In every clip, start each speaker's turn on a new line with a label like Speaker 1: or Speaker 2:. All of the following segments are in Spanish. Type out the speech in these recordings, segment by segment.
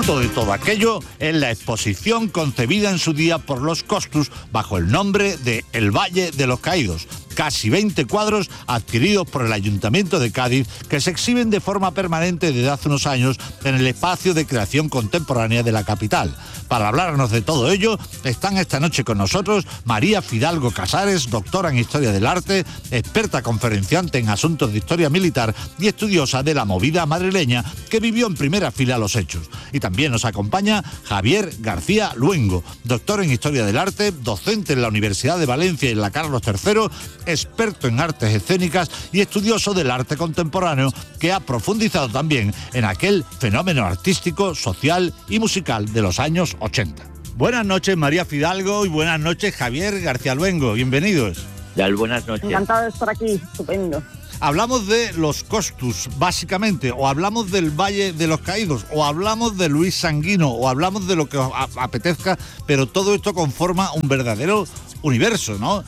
Speaker 1: Fruto de todo aquello es la exposición concebida en su día por los Costus bajo el nombre de El Valle de los Caídos. Casi 20 cuadros adquiridos por el Ayuntamiento de Cádiz que se exhiben de forma permanente desde hace unos años en el espacio de creación contemporánea de la capital. Para hablarnos de todo ello, están esta noche con nosotros María Fidalgo Casares, doctora en Historia del Arte, experta conferenciante en asuntos de historia militar y estudiosa de la movida madrileña que vivió en primera fila los hechos. Y también nos acompaña Javier García Luengo, doctor en Historia del Arte, docente en la Universidad de Valencia y en la Carlos III, experto en artes escénicas y estudioso del arte contemporáneo, que ha profundizado también en aquel fenómeno artístico, social y musical de los años 80. Buenas noches, María Fidalgo, y buenas noches, Javier García Luengo. Bienvenidos.
Speaker 2: Buenas noches.
Speaker 3: Encantado de estar aquí, estupendo.
Speaker 1: Hablamos de los Costus, básicamente, o hablamos del Valle de los Caídos, o hablamos de Luis Sanguino, o hablamos de lo que os apetezca, pero todo esto conforma un verdadero universo, ¿no?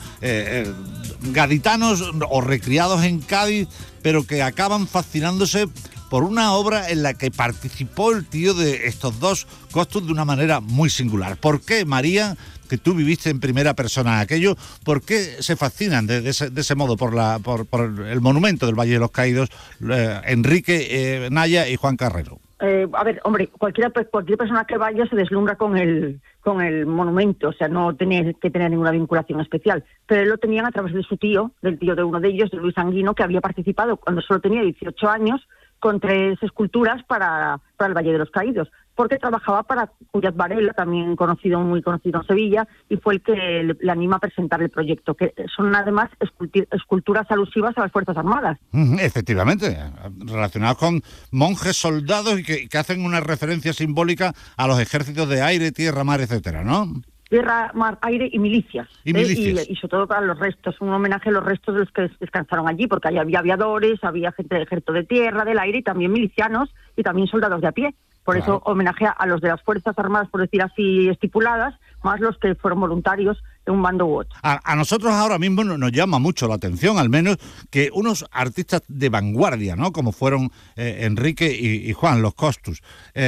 Speaker 1: Gaditanos o recriados en Cádiz, pero que acaban fascinándose por una obra en la que participó el tío de estos dos Costus de una manera muy singular. ¿Por qué, María, que tú viviste en primera persona aquello, por qué se fascinan de ese modo por el monumento del Valle de los Caídos, Enrique Naya y Juan Carrero?
Speaker 3: A ver, hombre, cualquier persona que vaya se deslumbra con el monumento, o sea, no tenía que tener ninguna vinculación especial, pero él lo tenían a través de su tío, del tío de uno de ellos, de Luis Sanguino, que había participado cuando solo tenía 18 años con 3 esculturas para el Valle de los Caídos, porque trabajaba para Cuyat Varela, también muy conocido en Sevilla, y fue el que le anima a presentar el proyecto, que son además esculturas alusivas a las Fuerzas Armadas.
Speaker 1: Efectivamente, relacionados con monjes, soldados y que hacen una referencia simbólica a los ejércitos de aire, tierra, mar, etcétera, ¿no?
Speaker 3: Tierra, mar, aire y milicias.
Speaker 1: Y
Speaker 3: sobre todo para los restos, un homenaje a los restos de los que descansaron allí, porque allí había aviadores, había gente del ejército de tierra, del aire, y también milicianos y también soldados de a pie. Por
Speaker 1: Claro.
Speaker 3: Eso homenaje a los de las Fuerzas Armadas, por decir así, estipuladas, más los que fueron voluntarios de un bando u otro.
Speaker 1: A nosotros ahora mismo nos llama mucho la atención, al menos, que unos artistas de vanguardia, ¿no?, como fueron Enrique y Juan, los Costus,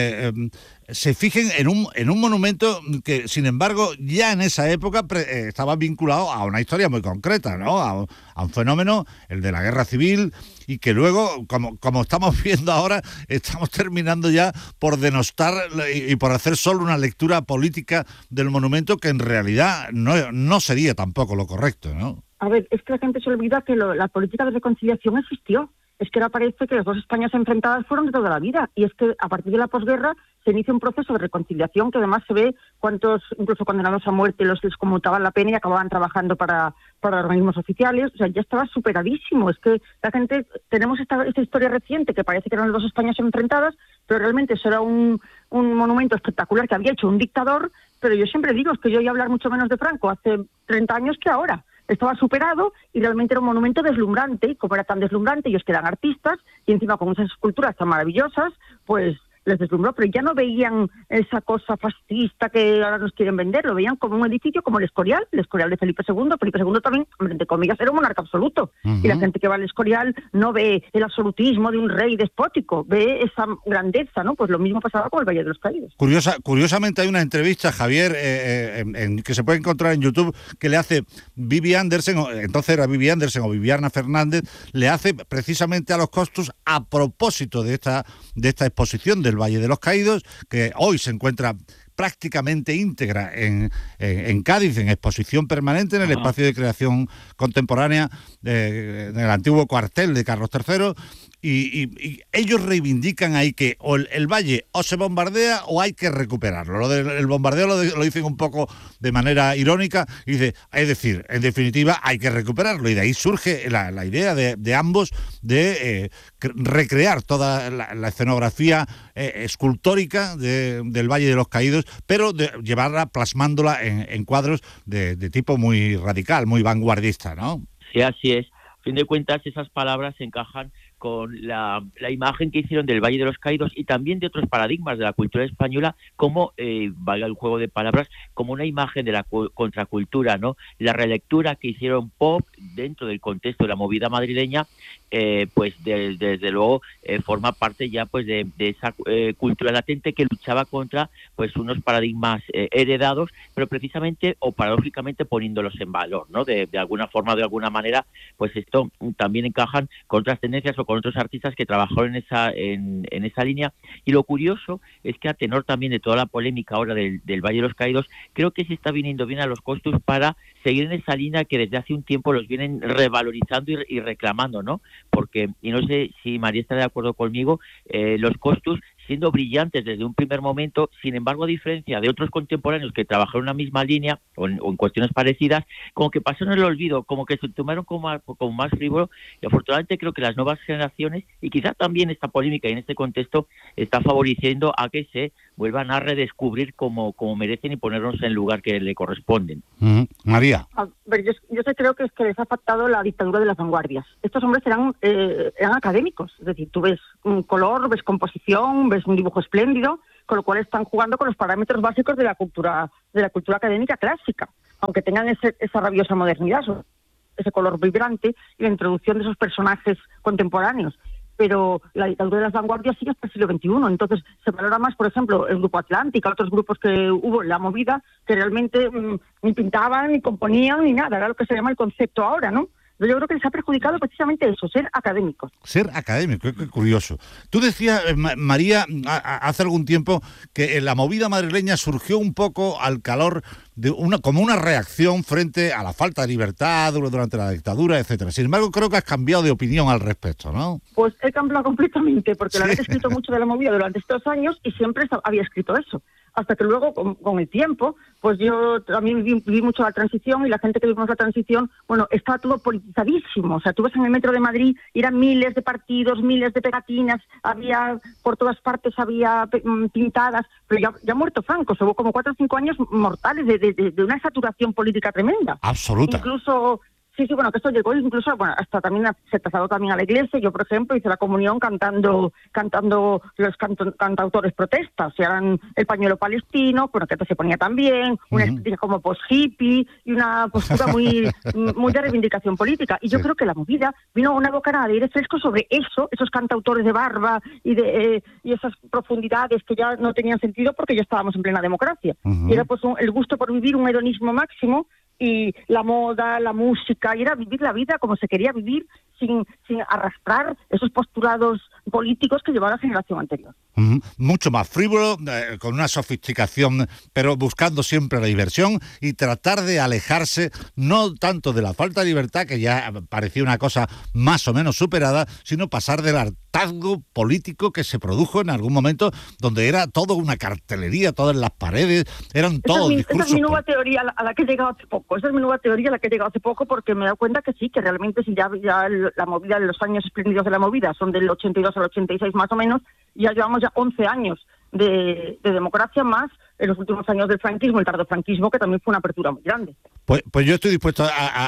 Speaker 1: se fijen en un monumento que, sin embargo, ya en esa época estaba vinculado a una historia muy concreta, ¿no?, a un fenómeno, el de la Guerra Civil, y que luego, como estamos viendo ahora, estamos terminando ya por denostar y por hacer solo una lectura política del monumento que en realidad no sería tampoco lo correcto, ¿no?
Speaker 3: A ver, es que la gente se olvida que la política de reconciliación existió. Es que ahora parece que las dos Españas enfrentadas fueron de toda la vida, y es que a partir de la posguerra se inicia un proceso de reconciliación que además se ve cuántos, incluso condenados a muerte, los les conmutaban la pena y acababan trabajando para organismos oficiales. O sea, ya estaba superadísimo. Es que la gente, tenemos esta historia reciente que parece que eran las dos Españas enfrentadas, pero realmente eso era un monumento espectacular que había hecho un dictador. Pero yo siempre digo, es que yo oí hablar mucho menos de Franco hace 30 años que ahora. Estaba superado y realmente era un monumento deslumbrante, y como era tan deslumbrante, ellos que eran artistas, y encima con esas esculturas tan maravillosas, pues les deslumbró, pero ya no veían esa cosa fascista que ahora nos quieren vender, lo veían como un edificio como el Escorial de Felipe II. Felipe II también, entre comillas, era un monarca absoluto, y la gente que va al Escorial no ve el absolutismo de un rey despótico, ve esa grandeza, ¿no? Pues lo mismo pasaba con el Valle de los Caídos.
Speaker 1: Curiosamente hay una entrevista, Javier, que se puede encontrar en YouTube, que le hace Vivi Andersen, entonces era Vivi Andersen o Viviana Fernández, le hace precisamente a los Costus a propósito de esta exposición del Valle de los Caídos, que hoy se encuentra prácticamente íntegra en Cádiz, en exposición permanente en el espacio de creación contemporánea, en el antiguo cuartel de Carlos III, y ellos reivindican ahí que el valle o se bombardea o hay que recuperarlo. Lo del bombardeo lo dicen un poco de manera irónica, y dice, es decir, en definitiva hay que recuperarlo, y de ahí surge la idea de ambos de recrear toda la escenografía escultórica del Valle de los Caídos, pero de llevarla, plasmándola en cuadros de tipo muy radical, muy vanguardista, ¿no?
Speaker 2: Sí, así es. A fin de cuentas, esas palabras encajan la imagen que hicieron del Valle de los Caídos y también de otros paradigmas de la cultura española, como, valga el juego de palabras, como una imagen de la contracultura, ¿no? La relectura que hicieron pop dentro del contexto de la movida madrileña, pues desde luego forma parte ya pues de esa cultura latente que luchaba contra pues unos paradigmas heredados, pero precisamente o paradójicamente poniéndolos en valor, ¿no? De alguna forma, de alguna manera, pues esto también encajan con otras tendencias o con otros artistas que trabajaron en esa línea. Y lo curioso es que, a tenor también de toda la polémica ahora del Valle de los Caídos, creo que se está viniendo bien a los Costus para seguir en esa línea que desde hace un tiempo los vienen revalorizando y reclamando, ¿no? Porque, y no sé si María está de acuerdo conmigo, los Costus, siendo brillantes desde un primer momento, sin embargo, a diferencia de otros contemporáneos que trabajaron en una misma línea o en cuestiones parecidas, como que pasaron el olvido, como que se tomaron como más frívolo, y afortunadamente creo que las nuevas generaciones, y quizás también esta polémica y en este contexto, está favoreciendo a que se vuelvan a redescubrir como merecen y ponernos en el lugar que le corresponden.
Speaker 1: María.
Speaker 3: A ver, yo creo que es que les ha afectado la dictadura de las vanguardias. Estos hombres eran académicos, es decir, tú ves un color, ves composición, ves un dibujo espléndido, con lo cual están jugando con los parámetros básicos de la cultura académica clásica, aunque tengan esa rabiosa modernidad, ese color vibrante y la introducción de esos personajes contemporáneos. Pero la dictadura de las vanguardias sigue hasta el siglo XXI, entonces se valora más, por ejemplo, el Grupo Atlántica, otros grupos que hubo en la movida, que realmente ni pintaban, ni componían, ni nada, era lo que se llama el concepto ahora, ¿no? Yo creo que les ha perjudicado precisamente eso, ser académicos.
Speaker 1: Ser académico, qué curioso. Tú decías, María, hace algún tiempo que la movida madrileña surgió un poco al calor de como una reacción frente a la falta de libertad durante la dictadura, etcétera. Sin embargo, creo que has cambiado de opinión al respecto, ¿no?
Speaker 3: Pues he cambiado completamente, porque la verdad he escrito mucho de la movida durante estos años y siempre había escrito eso. Hasta que luego, con el tiempo, pues yo también viví mucho la transición, y la gente que vivimos la transición, bueno, estaba todo politizadísimo. O sea, tú ves en el metro de Madrid, eran miles de partidos, miles de pegatinas, había por todas partes, había pintadas, pero ya muerto Franco, hubo como 4 o 5 años mortales de una saturación política tremenda.
Speaker 1: Absoluta.
Speaker 3: Incluso... Sí, bueno, que esto llegó incluso, bueno, hasta también se trasladó también a la iglesia. Yo, por ejemplo, hice la comunión cantando los cantautores protestas, eran el pañuelo palestino, bueno, que se ponía también, una estética como post-hippie y una postura muy de reivindicación política. Y yo creo que la movida vino a una bocanada de aire fresco sobre eso, esos cantautores de barba y esas profundidades que ya no tenían sentido porque ya estábamos en plena democracia. Y era pues el gusto por vivir un hedonismo máximo, y la moda, la música, y era vivir la vida como se quería vivir, sin arrastrar esos postulados políticos que llevaba la generación anterior.
Speaker 1: Mucho más frívolo, con una sofisticación, pero buscando siempre la diversión y tratar de alejarse no tanto de la falta de libertad, que ya parecía una cosa más o menos superada, sino pasar del hartazgo político que se produjo en algún momento, donde era todo una cartelería, todas las paredes, eran todos discursos.
Speaker 3: Esa es mi nueva teoría a la que he llegado hace poco. Esa es mi nueva teoría a la que he llegado hace poco, porque me he dado cuenta que sí, que realmente si ya la movida, los años espléndidos de la movida son del 82 al 86 más o menos, y ya llevamos 11 años de democracia, más en los últimos años del franquismo, el tardofranquismo, que también fue una apertura muy grande.
Speaker 1: Pues yo estoy dispuesto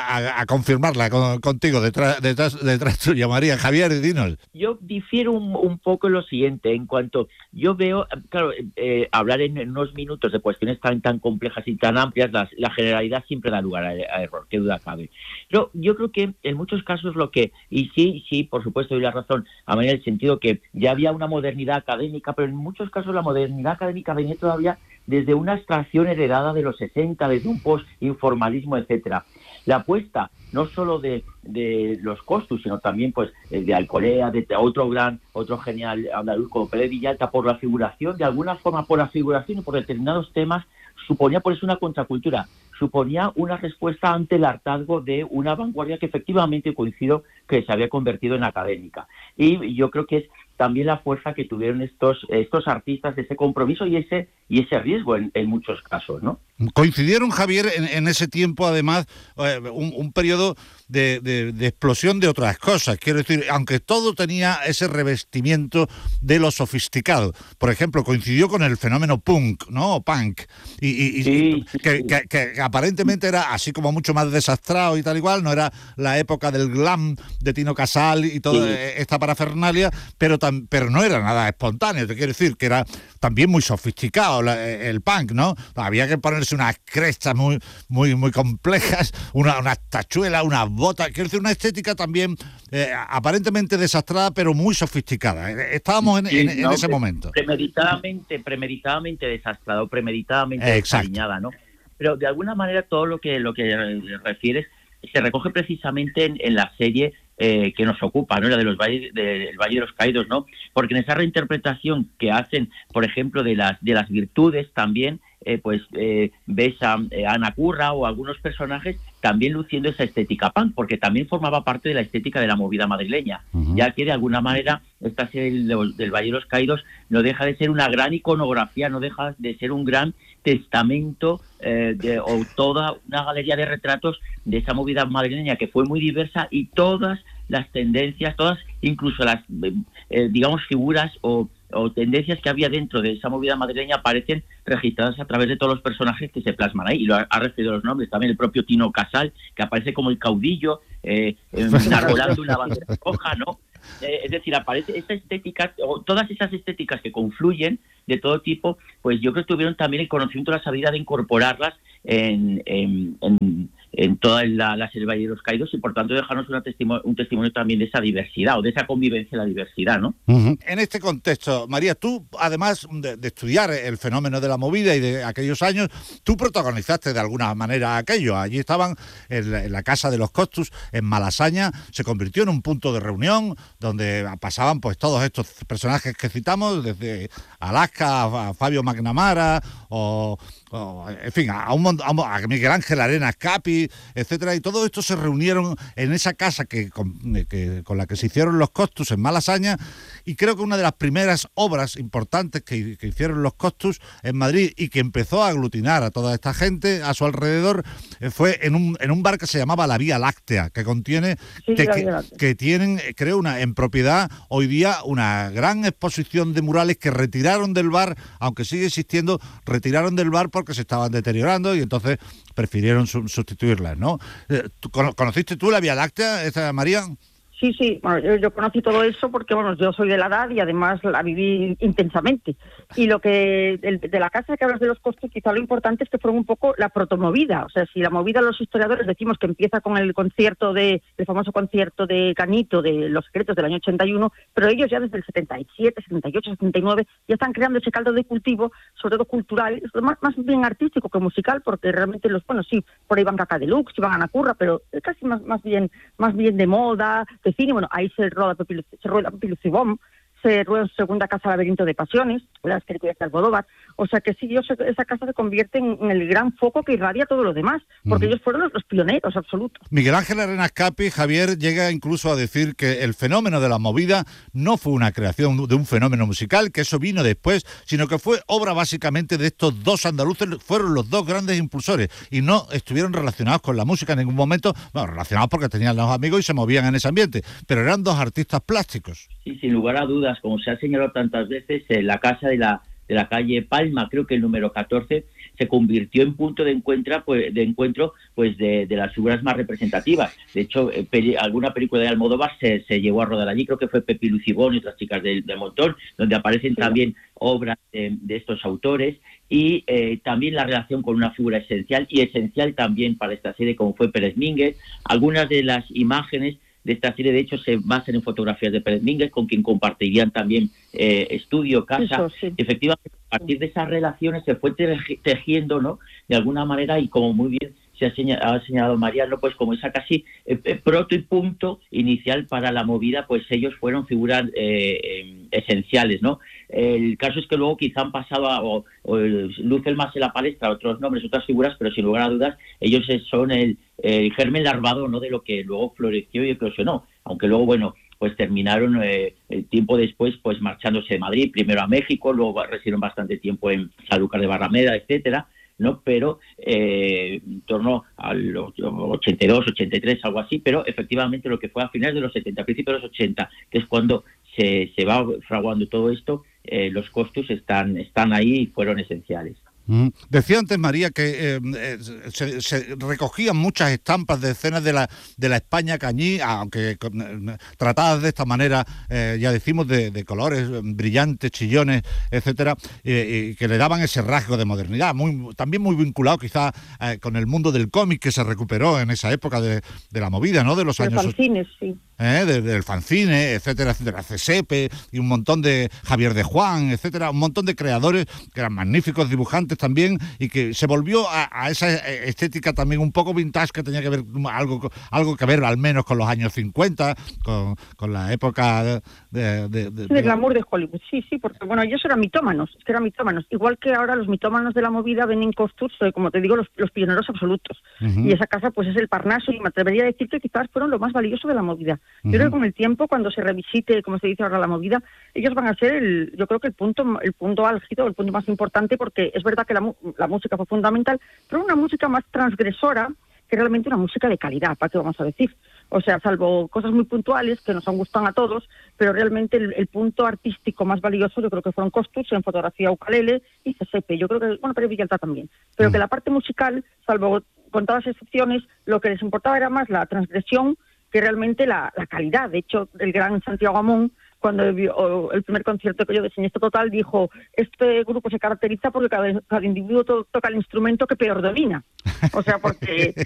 Speaker 1: a confirmarla contigo, detrás tuya, María. Javier, dinos.
Speaker 2: Yo difiero un poco en lo siguiente, en cuanto yo veo, claro, hablar en unos minutos de cuestiones tan complejas y tan amplias, la generalidad siempre da lugar a error, qué duda cabe. Pero yo creo que en muchos casos y sí, por supuesto, doy la razón a María en el sentido que ya había una modernidad académica, pero en muchos casos la modernidad académica venía todavía desde una extracción heredada de los 60, desde un post-informalismo, etcétera. La apuesta no solo de los Costus, sino también pues de Alcolea, de otro genial andaluz como Pérez Villalta, por la figuración, de alguna forma por la figuración y por determinados temas, suponía por eso una contracultura, suponía una respuesta ante el hartazgo de una vanguardia que efectivamente, coincido, que se había convertido en académica. Y yo creo que es también la fuerza que tuvieron estos artistas de ese compromiso y ese y ese riesgo en muchos casos, ¿no?
Speaker 1: Coincidieron, Javier, en ese tiempo, además, un periodo de explosión de otras cosas. Quiero decir, aunque todo tenía ese revestimiento de lo sofisticado. Por ejemplo, coincidió con el fenómeno punk, ¿no? O punk.
Speaker 2: Sí.
Speaker 1: Que aparentemente era así como mucho más desastrado y tal igual. No era la época del glam de Tino Casal y toda esta parafernalia, pero no era nada espontáneo. Te quiero decir que era también muy sofisticado el punk, ¿no? Había que ponerse unas crestas muy complejas, unas tachuelas, unas botas, quiero decir, una estética también aparentemente desastrada, pero muy sofisticada. Estábamos en ese momento.
Speaker 2: Premeditadamente desastrado, premeditadamente desaliñada, ¿no? Pero de alguna manera todo lo que refieres se recoge precisamente en la serie que nos ocupa, ¿no? La de del Valle de los Caídos, ¿no? Porque en esa reinterpretación que hacen, por ejemplo, de las virtudes también, ves a Ana Curra o algunos personajes también luciendo esa estética punk, porque también formaba parte de la estética de la movida madrileña, ya que de alguna manera esta serie del Valle de los Caídos no deja de ser una gran iconografía, no deja de ser un gran testamento o toda una galería de retratos de esa movida madrileña que fue muy diversa, y todas las tendencias, todas incluso las figuras o tendencias que había dentro de esa movida madrileña aparecen registradas a través de todos los personajes que se plasman ahí, y lo ha referido los nombres, también el propio Tino Casal, que aparece como el caudillo, enarbolando una bandera roja, ¿no? Es decir, aparece esta estética, o todas esas estéticas que confluyen de todo tipo, pues yo creo que tuvieron también el conocimiento, la sabiduría de incorporarlas en toda la serie Valle de los Caídos, y por tanto dejarnos un testimonio también de esa diversidad, o de esa convivencia en la diversidad, ¿no?
Speaker 1: En este contexto, María, tú, además de estudiar el fenómeno de la movida y de aquellos años, tú protagonizaste de alguna manera aquello. Allí estaban en la Casa de los Costus, en Malasaña, se convirtió en un punto de reunión donde pasaban pues todos estos personajes que citamos, desde Alaska a Fabio McNamara, en fin, a Miguel Ángel Arenas Capi, etcétera, y todo esto se reunieron en esa casa con la que se hicieron los Costus en Malasaña, y creo que una de las primeras obras importantes que hicieron los Costus en Madrid y que empezó a aglutinar a toda esta gente a su alrededor fue en un bar que se llamaba La Vía Láctea, que contiene que tienen, creo, en propiedad hoy día una gran exposición de murales que retiraron del bar, aunque sigue existiendo, retiraron del bar porque se estaban deteriorando y entonces prefirieron sustituirlas, ¿no? ¿Conociste tú La Vía Láctea, María?
Speaker 3: Sí, bueno, yo conocí todo eso porque, bueno, yo soy de la edad y además la viví intensamente. Y lo que, de la casa que hablas de los Costus, quizá lo importante es que fueron un poco la protomovida. O sea, si la movida, los historiadores decimos que empieza con el famoso concierto de Canito, de Los Secretos del año 81, pero ellos ya desde el 77, 78, 79 ya están creando ese caldo de cultivo, sobre todo cultural, más bien artístico que musical, porque realmente por ahí van Caca Deluxe, iban Ana Curra, pero casi más bien de moda, de cine. Bueno, ahí se rueda Papilus y Bomb, se rueda su segunda casa Laberinto de Pasiones, las películas de Almodóvar. O sea que sí, esa casa se convierte en el gran foco que irradia todo lo demás, porque ellos fueron los pioneros absolutos.
Speaker 1: Miguel Ángel Arenas Capi, Javier, llega incluso a decir que el fenómeno de la movida no fue una creación de un fenómeno musical, que eso vino después, sino que fue obra básicamente de estos dos andaluces, fueron los dos grandes impulsores, y no estuvieron relacionados con la música en ningún momento, bueno, relacionados porque tenían los amigos y se movían en ese ambiente, pero eran dos artistas plásticos.
Speaker 2: Sí, sin lugar a dudas, como se ha señalado tantas veces, la casa de la calle Palma, creo que el número 14, se convirtió en punto de encuentro de las figuras más representativas. De hecho, alguna película de Almodóvar se llevó a rodar allí, creo que fue Pepi Lucibón y otras chicas de Montón, donde aparecen también obras de estos autores, y también la relación con una figura esencial también para esta serie, como fue Pérez Mínguez. Algunas de las imágenes de esta serie, de hecho, se basan en fotografías de Pérez Mínguez, con quien compartirían también estudio, casa.
Speaker 3: Eso, sí.
Speaker 2: Efectivamente, a partir de esas relaciones se fue tejiendo, ¿no?, de alguna manera, y como muy bien ha señalado Mariano, pues como esa casi proto y punto inicial para la movida, pues ellos fueron figuras esenciales, ¿no? El caso es que luego quizá han pasado o lucen más en la palestra otros nombres, otras figuras, pero sin lugar a dudas ellos son el germen larvado, ¿no?, de lo que luego floreció y eclosionó, aunque luego, bueno, pues terminaron tiempo después pues marchándose de Madrid, primero a México, luego residieron bastante tiempo en Sanlúcar de Barrameda, etcétera, ¿no? Pero en torno al 82, 83, algo así, pero efectivamente lo que fue a finales de los 70, principios de los 80, que es cuando se va fraguando todo esto, los Costus están ahí y fueron esenciales.
Speaker 1: Decía antes María que se recogían muchas estampas de escenas de la España cañí, aunque tratadas de esta manera, ya decimos, de colores brillantes, chillones, etcétera, y que le daban ese rasgo de modernidad, también muy vinculado quizás con el mundo del cómic que se recuperó en esa época de la movida, ¿no? De los años...
Speaker 3: fanzines, sí.
Speaker 1: Del fanzine, etcétera, etcétera, CSEPE y un montón de Javier de Juan, etcétera, un montón de creadores que eran magníficos dibujantes también y que se volvió a esa estética también un poco vintage que tenía que ver algo que ver al menos con los años 50, con la época del
Speaker 3: glamour de Hollywood, sí, porque bueno, ellos eran mitómanos, igual que ahora los mitómanos de la movida ven en Costus, como te digo, los pioneros absolutos, y esa casa pues es el Parnaso, y me atrevería a decir que quizás fueron lo más valioso de la movida. Yo creo que con el tiempo, cuando se revisite, como se dice ahora, la movida, ellos van a ser yo creo que el punto álgido, el punto más importante, porque es verdad que la música fue fundamental, pero una música más transgresora que realmente una música de calidad, ¿para qué vamos a decir? O sea, salvo cosas muy puntuales que nos han gustado a todos, pero realmente el punto artístico más valioso yo creo que fueron Costus en fotografía ukulele y CSEPE. Yo creo que, bueno, pero Villalta también. Pero que la parte musical, salvo contadas excepciones, lo que les importaba era más la transgresión que realmente la calidad. De hecho, el gran Santiago Amón, cuando vio el primer concierto que yo de Siniestro Total, dijo: este grupo se caracteriza porque cada individuo toca el instrumento que peor domina. O sea, porque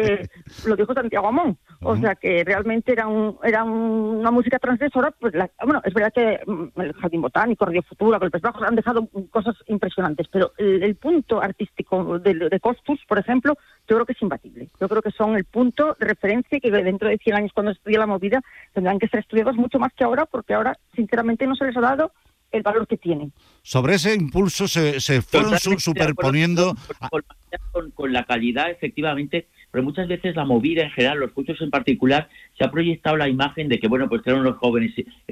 Speaker 3: lo dijo Santiago Amón. O sea, que realmente era una música transgresora. Pues bueno, es verdad que el Jardín Botánico, Radio Futura, Golpes Bajos han dejado cosas impresionantes, pero el punto artístico de Costus, por ejemplo, yo creo que es imbatible. Yo creo que son el punto de referencia que dentro de 100 años, cuando estudie la movida, tendrán que ser estudiados mucho más que ahora, porque ahora, sinceramente, no se les ha dado el valor que tienen.
Speaker 1: Sobre ese impulso se fueron superponiendo...
Speaker 2: Con la calidad, efectivamente, pero muchas veces la movida en general, los Costus en particular, se ha proyectado la imagen de que, bueno, pues eran unos jóvenes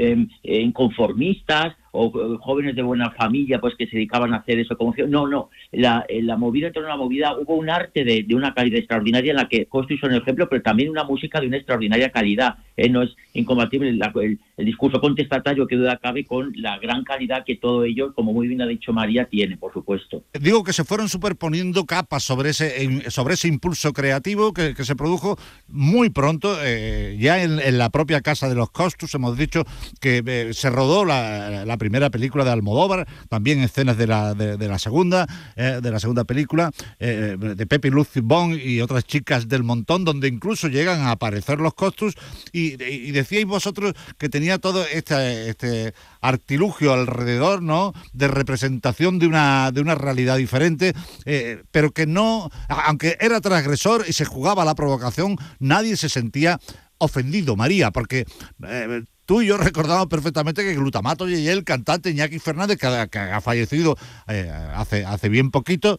Speaker 2: inconformistas o jóvenes de buena familia, pues que se dedicaban a hacer eso como... No, la movida, entre una movida, hubo un arte de una calidad extraordinaria en la que Costus son el ejemplo, pero también una música de una extraordinaria calidad. No es incompatible el discurso contestatario, que duda cabe, con la gran calidad que todo ello, como muy bien ha dicho María, tiene, por supuesto.
Speaker 1: Digo que se fueron superponiendo capas sobre ese impulso creativo que se produjo muy pronto, ya en la propia casa de los Costus. Hemos dicho que se rodó la primera película de Almodóvar, también escenas de la segunda película, de Pepe y Lucy Bond y otras chicas del montón, donde incluso llegan a aparecer los Costus, y decíais vosotros que tenía todo este artilugio alrededor, ¿no?, de representación de una realidad diferente, pero que no, aunque era transgresor y se jugaba a la provocación, nadie se sentía ofendido, María, porque tú y yo recordamos perfectamente que Glutamato y el cantante Iñaki Fernández, que ha fallecido hace bien poquito,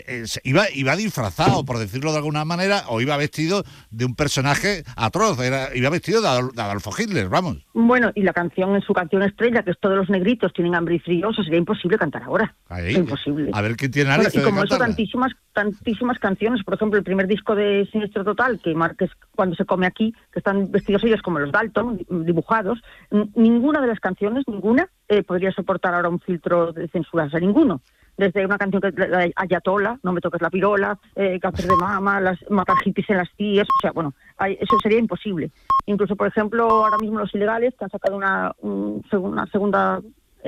Speaker 1: iba disfrazado, por decirlo de alguna manera, o iba vestido de un personaje atroz, iba vestido de Adolfo Hitler, vamos.
Speaker 3: Bueno, y en su canción estrella, que es Todos los negritos tienen hambre y frío, eso sería imposible cantar ahora.
Speaker 1: Ahí,
Speaker 3: imposible.
Speaker 1: A ver quién tiene narices de
Speaker 3: cantarla. Y como
Speaker 1: cantarla.
Speaker 3: eso, tantísimas canciones. Por ejemplo, el primer disco de Siniestro Total, que es Cuando se come aquí, que están vestidos ellos como los Dalton, dibujados. Ninguna de las canciones, podría soportar ahora un filtro de censura, o sea, ninguno. Desde una canción que Ayatola, No me toques la pirola, Cáncer de mama, matar hippies en las tías, o sea, bueno, eso sería imposible. Incluso, por ejemplo, ahora mismo Los Ilegales, que han sacado una segunda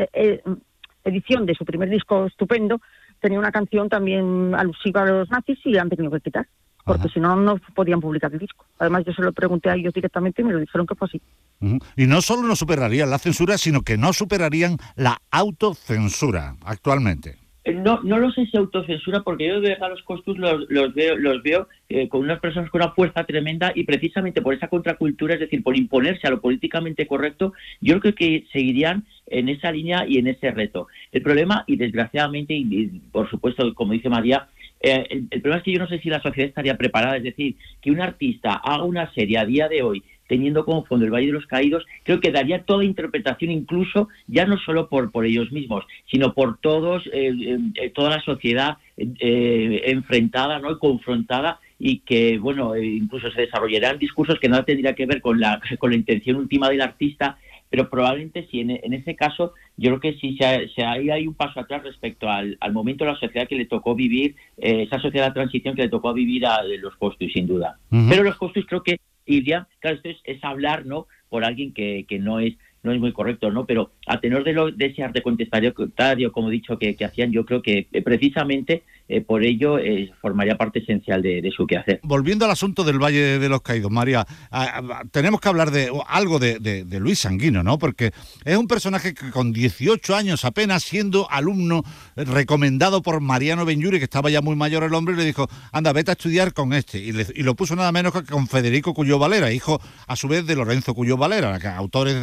Speaker 3: edición de su primer disco estupendo, tenía una canción también alusiva a los nazis y la han tenido que quitar, porque si no podían publicar el disco. Además, yo se lo pregunté a ellos directamente y me lo dijeron que fue así.
Speaker 1: Y no solo no superarían la censura, sino que no superarían la autocensura actualmente.
Speaker 2: No lo sé si autocensura, porque yo a los Costus los veo con unas personas con una fuerza tremenda, y precisamente por esa contracultura, es decir, por imponerse a lo políticamente correcto, yo creo que seguirían en esa línea y en ese reto. El problema, y desgraciadamente, y por supuesto, como dice María, el problema es que yo no sé si la sociedad estaría preparada, es decir, que un artista haga una serie a día de hoy teniendo como fondo el Valle de los Caídos, creo que daría toda interpretación, incluso ya no solo por ellos mismos, sino por todos, toda la sociedad enfrentada, ¿no?, y confrontada, y que, bueno, incluso se desarrollarán discursos que nada tendría que ver con la intención última del artista, pero probablemente sí, en ese caso, yo creo que sí hay un paso atrás respecto al momento de la sociedad que le tocó vivir, esa sociedad de transición que le tocó vivir a los Costus, sin duda. Uh-huh. Pero los Costus creo que, Ilia, claro, esto es hablar, ¿no?, por alguien que no es muy correcto, ¿no? Pero a tenor de ese arte contestatario, como he dicho, que hacían, yo creo que precisamente por ello formaría parte esencial de su quehacer.
Speaker 1: Volviendo al asunto del Valle de los Caídos, María, tenemos que hablar de algo de Luis Sanguino, ¿no? Porque es un personaje que con 18 años apenas, siendo alumno recomendado por Mariano Benlliure, que estaba ya muy mayor el hombre, le dijo, anda, vete a estudiar con este, y lo puso nada menos que con Federico Cuyó Valera, hijo a su vez de Lorenzo Cuyó Valera, autores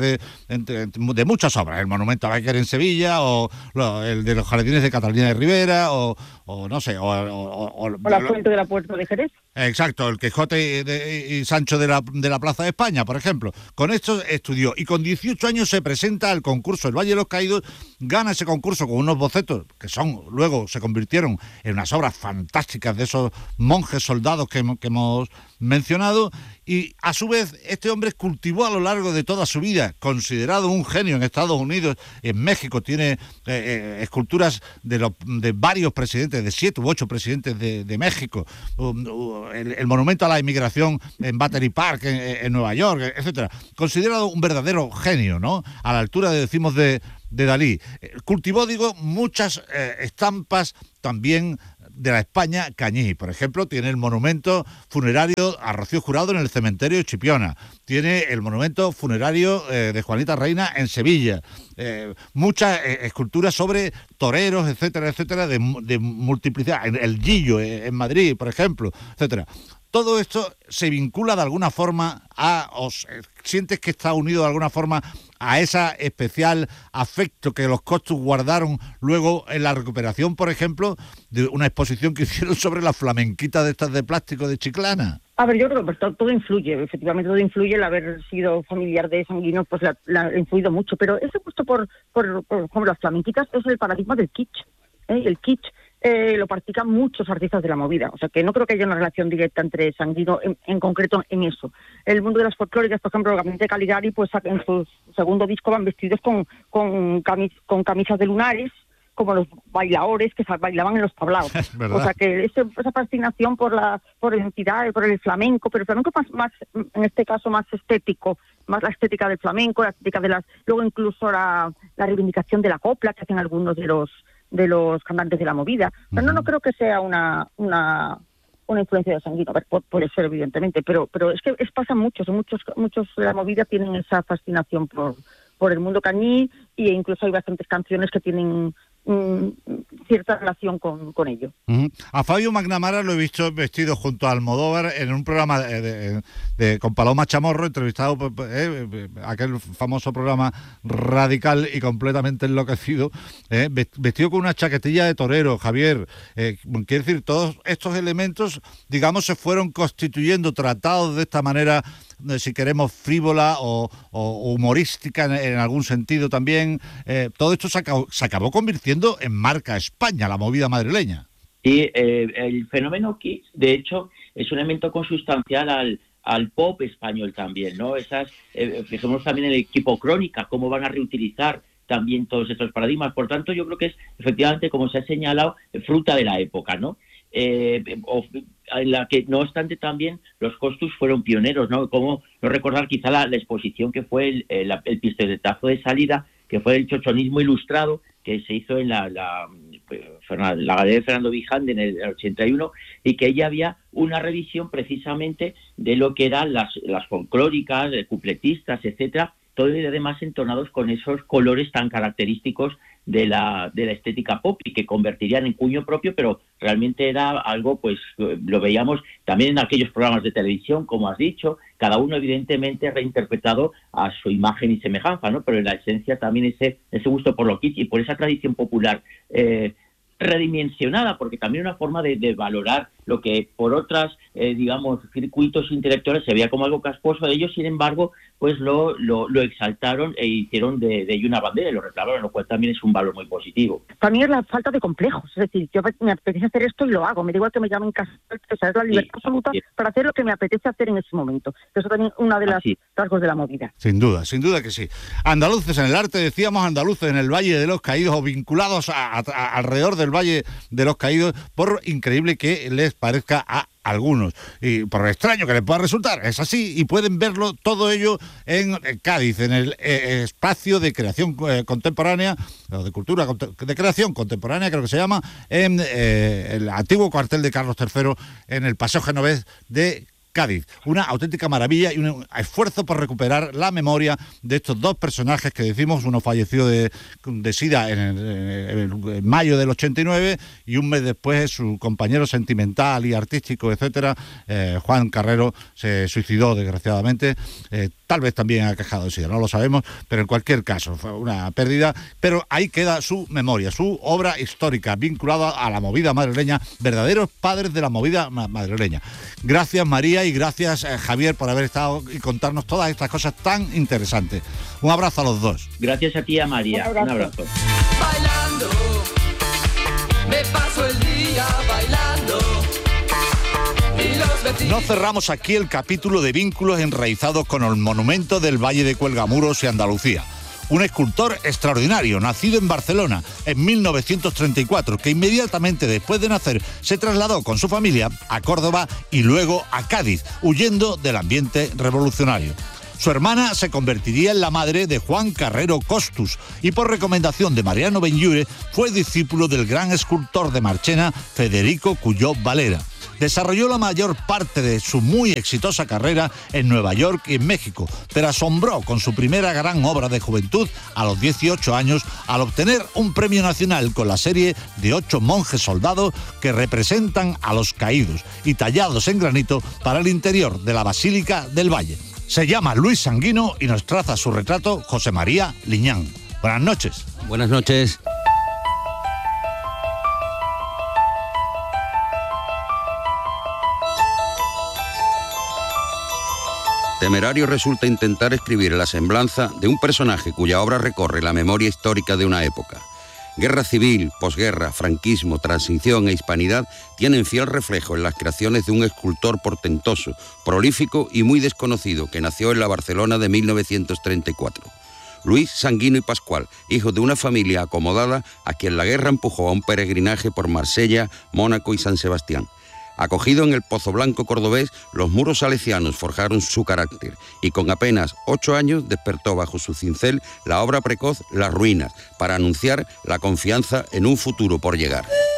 Speaker 1: de muchas obras, el Monumento a Bécquer en Sevilla, o el de los Jardines de Catalina de Rivera, o no sé, o
Speaker 3: la Fuente de la Puerta de Jerez.
Speaker 1: Exacto, el Quijote y Sancho de la Plaza de España, por ejemplo. Con esto estudió y con 18 años se presenta al concurso El Valle de los Caídos, gana ese concurso con unos bocetos que luego se convirtieron en unas obras fantásticas de esos monjes soldados que hemos mencionado, y a su vez este hombre cultivó a lo largo de toda su vida, considerado un genio en Estados Unidos, en México tiene esculturas de varios presidentes, de 7 u 8 presidentes de México, el monumento a la inmigración en Battery Park en Nueva York, etcétera. Considerado un verdadero genio, ¿no?, a la altura, decimos, de Dalí. Cultivó, digo, muchas estampas también de la España cañí. Por ejemplo, tiene el monumento funerario a Rocío Jurado en el cementerio de Chipiona. Tiene el monumento funerario de Juanita Reina en Sevilla. Muchas esculturas sobre toreros, etcétera, etcétera, de multiplicidad. El Gillo en Madrid, por ejemplo, etcétera. Todo esto se vincula de alguna forma ¿sientes que está unido de alguna forma a ese especial afecto que los Costus guardaron luego en la recuperación, por ejemplo, de una exposición que hicieron sobre las flamenquitas de estas de plástico de Chiclana?
Speaker 3: A ver, yo creo que todo influye, efectivamente todo influye, el haber sido familiar de Sanguino pues la ha influido mucho, pero ese gusto por las flamenquitas es el paradigma del kitsch, el kitsch lo practican muchos artistas de la movida, o sea que no creo que haya una relación directa entre Sanguino en concreto en eso. El mundo de las folclóricas, por ejemplo, el Gabinete Caligari, pues en su segundo disco van vestidos con camisas de lunares, como los bailadores que bailaban en los tablaos. O sea que esa fascinación por la identidad, por el flamenco, pero el flamenco más en este caso más estético, más la estética del flamenco, la estética de luego incluso la reivindicación de la copla que hacen algunos de los cantantes de la movida. Uh-huh. No creo que sea una influencia de Sanguino, puede ser evidentemente, pero es que pasa muchos de la movida tienen esa fascinación por el mundo cañí, e incluso hay bastantes canciones que tienen cierta relación con ello.
Speaker 1: Uh-huh. A Fabio McNamara lo he visto vestido junto a Almodóvar en un programa con Paloma Chamorro, entrevistado aquel famoso programa Radical y completamente enloquecido, vestido con una chaquetilla de torero, Javier. Quiere decir, todos estos elementos, digamos, se fueron constituyendo, tratados de esta manera, si queremos, frívola o humorística en algún sentido también. Todo esto se acabó convirtiendo en marca España, la movida madrileña.
Speaker 2: Sí, el fenómeno kitsch, de hecho, es un elemento consustancial al pop español también, ¿no? Fijémonos también en el equipo Crónica, cómo van a reutilizar también todos estos paradigmas. Por tanto, yo creo que es, efectivamente, como se ha señalado, fruta de la época, ¿no? En la que, no obstante, también los Costus fueron pioneros, ¿no? Como no recordar quizá la exposición que fue el pistoletazo de salida, que fue el chochonismo ilustrado, que se hizo en la Galería de Fernando Vijande en el 81, y que ya había una revisión precisamente de lo que eran las folclóricas, cupletistas, etcétera, todo y además entonados con esos colores tan característicos de la estética pop, y que convertirían en cuño propio, pero realmente era algo, pues lo veíamos también en aquellos programas de televisión, como has dicho, cada uno evidentemente reinterpretado a su imagen y semejanza, ¿no? Pero en la esencia también ese gusto por lo kitsch y por esa tradición popular redimensionada, porque también una forma de valorar lo que por otras, digamos, circuitos intelectuales se veía como algo casposo, ellos, sin embargo, pues lo exaltaron e hicieron de ello una bandera y lo reclamaron, lo cual también es un valor muy positivo.
Speaker 3: También es la falta de complejos, es decir, yo me apetece hacer esto y lo hago, me da igual que me llamen casa, o sea, es la libertad absoluta para hacer lo que me apetece hacer en ese momento. Eso también es una de las rasgos de la movida.
Speaker 1: Sin duda que sí. Andaluces en el arte, decíamos, andaluces en el Valle de los Caídos o vinculados alrededor del Valle de los Caídos, por increíble que les parezca a algunos, y por extraño que les pueda resultar, es así, y pueden verlo todo ello en Cádiz, en el espacio de creación contemporánea, o de cultura de creación contemporánea, creo que se llama, en el antiguo cuartel de Carlos III, en el Paseo Genovés de Cádiz. Una auténtica maravilla y un esfuerzo por recuperar la memoria de estos dos personajes que decimos, uno falleció de SIDA en mayo del 89 y un mes después su compañero sentimental y artístico, etcétera, Juan Carrero, se suicidó desgraciadamente. Tal vez también ha quejado de SIDA, no lo sabemos, pero en cualquier caso fue una pérdida. Pero ahí queda su memoria, su obra histórica vinculada a la movida madrileña, verdaderos padres de la movida madrileña. Gracias, María, y gracias, Javier, por haber estado y contarnos todas estas cosas tan interesantes. Un abrazo a los dos.
Speaker 2: Gracias a ti y a María. Un abrazo.
Speaker 4: Bailando, me paso el día bailando.
Speaker 1: No cerramos aquí el capítulo de vínculos enraizados con el monumento del Valle de Cuelgamuros y Andalucía. Un escultor extraordinario, nacido en Barcelona en 1934, que inmediatamente después de nacer se trasladó con su familia a Córdoba y luego a Cádiz, huyendo del ambiente revolucionario. Su hermana se convertiría en la madre de Juan Carrero Costus y por recomendación de Mariano Benlliure fue discípulo del gran escultor de Marchena Federico Cuyó Valera. Desarrolló la mayor parte de su muy exitosa carrera en Nueva York y en México, pero asombró con su primera gran obra de juventud a los 18 años al obtener un premio nacional con la serie de 8 monjes soldados que representan a los caídos y tallados en granito para el interior de la Basílica del Valle. Se llama Luis Sanguino y nos traza su retrato José María Liñán. Buenas noches.
Speaker 5: Buenas noches. Temerario resulta intentar escribir la semblanza de un personaje cuya obra recorre la memoria histórica de una época. Guerra civil, posguerra, franquismo, transición e hispanidad tienen fiel reflejo en las creaciones de un escultor portentoso, prolífico y muy desconocido que nació en la Barcelona de 1934. Luis Sanguino y Pascual, hijo de una familia acomodada a quien la guerra empujó a un peregrinaje por Marsella, Mónaco y San Sebastián. Acogido en el Pozo Blanco cordobés, los muros salesianos forjaron su carácter y con apenas 8 años despertó bajo su cincel la obra precoz Las Ruinas, para anunciar la confianza en un futuro por llegar.